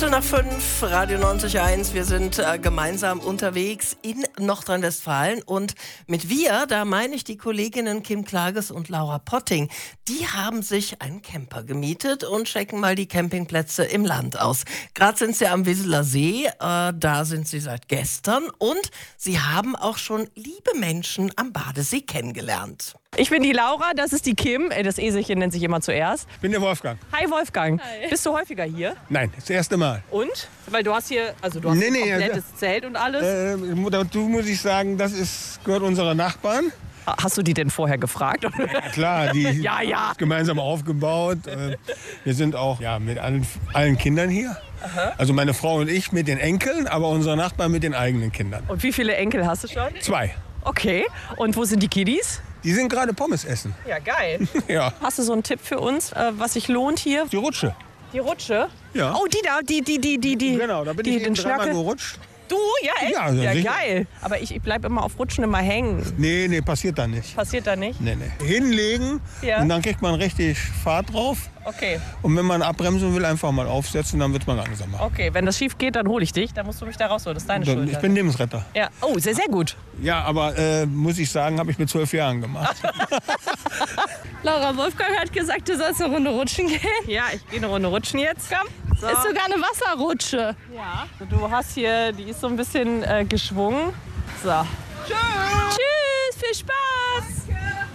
Viertel nach 5, Radio 90.1. Wir sind gemeinsam unterwegs in Nordrhein-Westfalen. Und mit wir, da meine ich die Kolleginnen Kim Klages und Laura Potting. Die haben sich einen Camper gemietet und checken mal die Campingplätze im Land aus. Gerade sind sie am Wisseler See, da sind sie seit gestern. Und sie haben auch schon liebe Menschen am Badesee kennengelernt. Ich bin die Laura, das ist die Kim. Das Eselchen nennt sich immer zuerst. Ich bin der Wolfgang. Hi Wolfgang. Hi. Bist du häufiger hier? Nein, das erste Mal. Und? Weil du hast hier, ein komplettes Zelt und alles. Dazu muss ich sagen, gehört unserer Nachbarn. Hast du die denn vorher gefragt? Ja, klar, die Ja. gemeinsam aufgebaut. Wir sind auch mit allen Kindern hier. Aha. Also meine Frau und ich mit den Enkeln, aber unsere Nachbarn mit den eigenen Kindern. Und wie viele Enkel hast du schon? 2. Okay. Und wo sind die Kiddies? Die sind gerade Pommes essen. Ja, geil. Ja. Hast du so einen Tipp für uns, was sich lohnt hier? Die Rutsche. Die Rutsche? Ja. Oh, die da, die. Genau, da bin ich eben dreimal gerutscht. Du? Ja, echt? Ja, sicher. Geil. Aber ich bleib immer auf Rutschen immer hängen. Nee, passiert da nicht. Passiert da nicht? Nee. Hinlegen und dann kriegt man richtig Fahrt drauf. Okay. Und wenn man abbremsen will, einfach mal aufsetzen, dann wird man langsamer. Okay, wenn das schief geht, dann hole ich dich. Dann musst du mich da rausholen. Das ist deine Schuld. Ich bin Lebensretter. Ja. Oh, sehr, sehr gut. Ja, aber muss ich sagen, habe ich mit 12 Jahren gemacht. Laura, Wolfgang hat gesagt, du sollst eine Runde rutschen gehen. Ja, ich gehe eine Runde rutschen jetzt. Komm, So. ist sogar eine Wasserrutsche. Ja. Du hast hier, die ist so ein bisschen geschwungen. So. Tschüss, viel Spaß.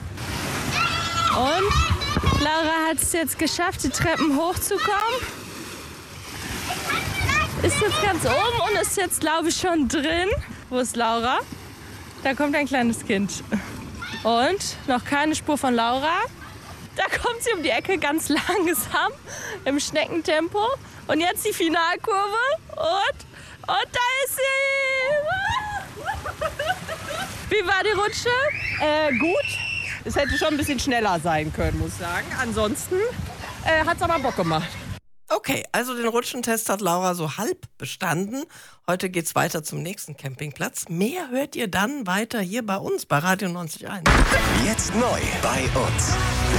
Und Laura hat es jetzt geschafft, die Treppen hochzukommen. Ist jetzt ganz oben und ist jetzt, glaube ich, schon drin. Wo ist Laura? Da kommt ein kleines Kind. Und noch keine Spur von Laura. Da kommt sie um die Ecke ganz langsam im Schneckentempo. Und jetzt die Finalkurve. Und da ist sie. Wie war die Rutsche? Gut. Es hätte schon ein bisschen schneller sein können, muss ich sagen. Ansonsten hat es aber Bock gemacht. Okay, also den Rutschentest hat Laura so halb bestanden. Heute geht's weiter zum nächsten Campingplatz. Mehr hört ihr dann weiter hier bei uns, bei Radio 90.1. Jetzt neu bei uns.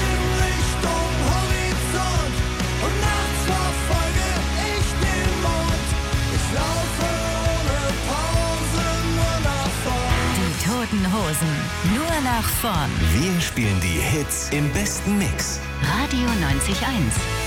Die Toten Hosen, nur nach vorn. Wir spielen die Hits im besten Mix. Radio 90.1.